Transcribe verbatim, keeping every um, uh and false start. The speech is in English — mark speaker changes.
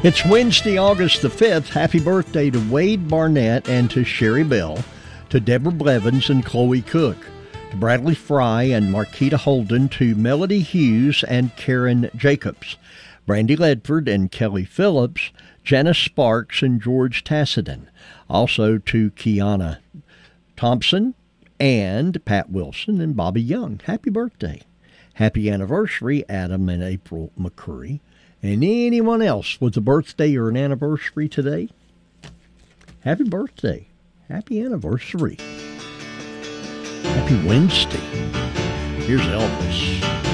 Speaker 1: It's Wednesday, August the fifth. Happy birthday to Wade Barnett and to Sherry Bell, to Deborah Blevins and Chloe Cook, to Bradley Fry and Marquita Holden, to Melody Hughes and Karen Jacobs, Brandy Ledford and Kelly Phillips, Janice Sparks and George Tassadin. Also to Kiana Thompson and Pat Wilson and Bobby Young. Happy birthday. Happy anniversary, Adam and April McCurry. And anyone else with a birthday or an anniversary today, happy birthday. Happy anniversary. Happy Wednesday. Here's Elvis.